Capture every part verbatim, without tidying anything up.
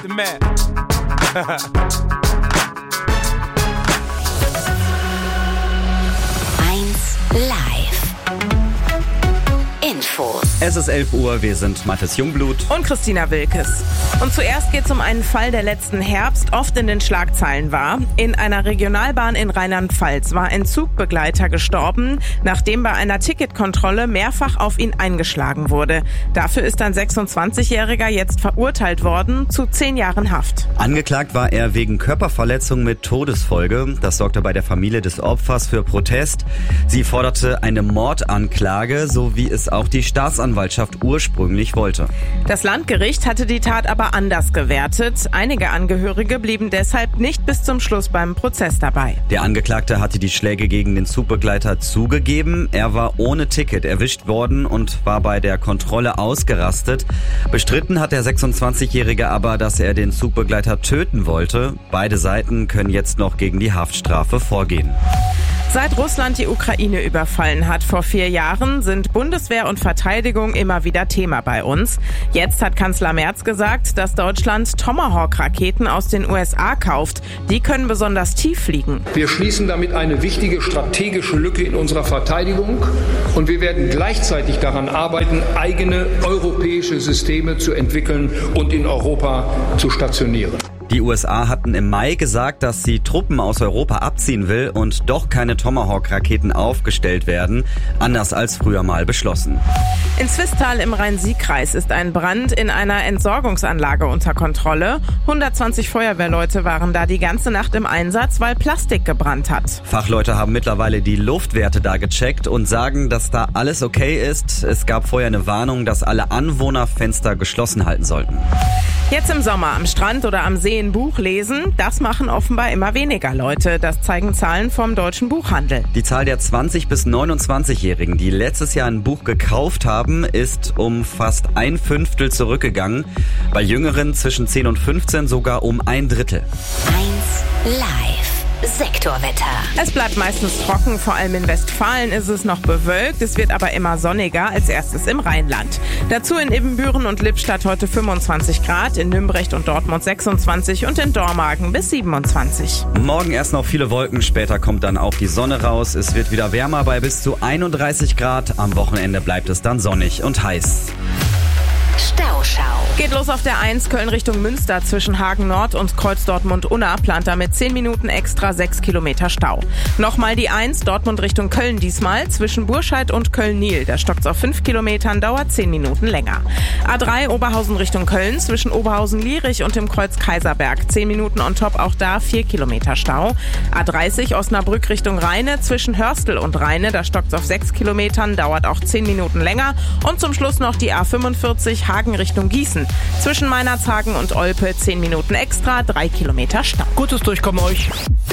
The man. eins Live. Infos. Es ist elf Uhr, wir sind Mathis Jungblut und Christina Wilkes. Und zuerst geht es um einen Fall, der letzten Herbst oft in den Schlagzeilen war. In einer Regionalbahn in Rheinland-Pfalz war ein Zugbegleiter gestorben, nachdem bei einer Ticketkontrolle mehrfach auf ihn eingeschlagen wurde. Dafür ist ein sechsundzwanzigjähriger jetzt verurteilt worden zu zehn Jahren Haft. Angeklagt war er wegen Körperverletzung mit Todesfolge. Das sorgte bei der Familie des Opfers für Protest. Sie forderte eine Mordanklage, so wie es auch die Staatsanwaltschaft ursprünglich wollte. Das Landgericht hatte die Tat aber anders gewertet. Einige Angehörige blieben deshalb nicht bis zum Schluss beim Prozess dabei. Der Angeklagte hatte die Schläge gegen den Zugbegleiter zugegeben. Er war ohne Ticket erwischt worden und war bei der Kontrolle ausgerastet. Bestritten hat der sechsundzwanzigjährige aber, dass er den Zugbegleiter töten wollte. Beide Seiten können jetzt noch gegen die Haftstrafe vorgehen. Seit Russland die Ukraine überfallen hat vor vier Jahren, sind Bundeswehr und Verteidigung immer wieder Thema bei uns. Jetzt hat Kanzler Merz gesagt, dass Deutschland Tomahawk-Raketen aus den U S A kauft. Die können besonders tief fliegen. Wir schließen damit eine wichtige strategische Lücke in unserer Verteidigung und wir werden gleichzeitig daran arbeiten, eigene europäische Systeme zu entwickeln und in Europa zu stationieren. Die U S A hatten im Mai gesagt, dass sie Truppen aus Europa abziehen will und doch keine Tomahawk-Raketen aufgestellt werden, anders als früher mal beschlossen. In Zwistal im Rhein-Sieg-Kreis ist ein Brand in einer Entsorgungsanlage unter Kontrolle. hundertzwanzig Feuerwehrleute waren da die ganze Nacht im Einsatz, weil Plastik gebrannt hat. Fachleute haben mittlerweile die Luftwerte da gecheckt und sagen, dass da alles okay ist. Es gab vorher eine Warnung, dass alle Anwohner Fenster geschlossen halten sollten. Jetzt im Sommer am Strand oder am See ein Buch lesen, das machen offenbar immer weniger Leute. Das zeigen Zahlen vom Deutschen Buchhandel. Die Zahl der zwanzig- bis neunundzwanzigjährigen, die letztes Jahr ein Buch gekauft haben, ist um fast ein Fünftel zurückgegangen. Bei Jüngeren zwischen zehn und fünfzehn sogar um ein Drittel. eins Live. Sektorwetter. Es bleibt meistens trocken, vor allem in Westfalen ist es noch bewölkt. Es wird aber immer sonniger, als erstes im Rheinland. Dazu in Ibbenbüren und Lippstadt heute fünfundzwanzig Grad, in Nümbrecht und Dortmund sechsundzwanzig und in Dormagen bis siebenundzwanzig. Morgen erst noch viele Wolken, später kommt dann auch die Sonne raus. Es wird wieder wärmer bei bis zu einunddreißig Grad. Am Wochenende bleibt es dann sonnig und heiß. Stauschau. Geht los auf der eins Köln Richtung Münster zwischen Hagen Nord und Kreuz Dortmund-Unna. Plant damit zehn Minuten extra sechs Kilometer Stau. Nochmal die eins Dortmund Richtung Köln diesmal zwischen Burscheid und Köln-Nil. Da stockt's auf fünf Kilometern, dauert zehn Minuten länger. A drei Oberhausen Richtung Köln zwischen Oberhausen-Lierich und dem Kreuz Kaiserberg. zehn Minuten on top, auch da vier Kilometer Stau. A dreißig Osnabrück Richtung Rheine zwischen Hörstel und Rheine. Da stockt's auf sechs Kilometern, dauert auch zehn Minuten länger. Und zum Schluss noch die A fünfundvierzig Hagen Richtung Gießen. Zwischen Meinerzhagen und Olpe zehn Minuten extra, drei Kilometer Stau. Gutes Durchkommen euch.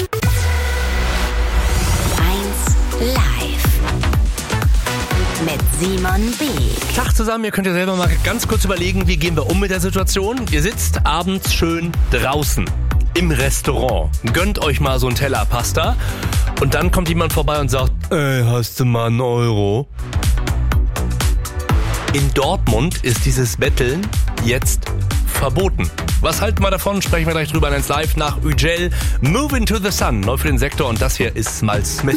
eins Live. Mit Simon B. Tag zusammen, ihr könnt ja selber mal ganz kurz überlegen, wie gehen wir um mit der Situation. Ihr sitzt abends schön draußen im Restaurant, gönnt euch mal so einen Teller Pasta und dann kommt jemand vorbei und sagt, ey, hast du mal einen Euro? In Dortmund ist dieses Betteln jetzt verboten. Was halten wir davon? Sprechen wir gleich drüber in eins Live nach Ügel. Move into the Sun, neu für den Sektor und das hier ist Mal Smith.